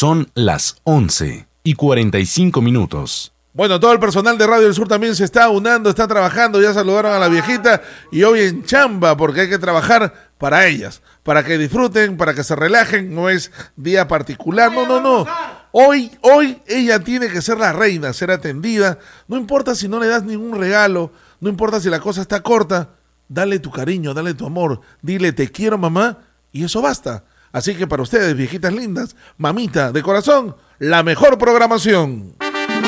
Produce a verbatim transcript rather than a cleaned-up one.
Son las once y cuarenta y cinco minutos. Bueno, todo el personal de Radio del Sur también se está unando, está trabajando, ya saludaron a la viejita y hoy en chamba porque hay que trabajar para ellas, para que disfruten, para que se relajen, no es día particular, no, no, no. Hoy, hoy ella tiene que ser la reina, ser atendida, no importa si no le das ningún regalo, no importa si la cosa está corta, dale tu cariño, dale tu amor, dile te quiero mamá y eso basta. Así que para ustedes, viejitas lindas, mamita de corazón, la mejor programación.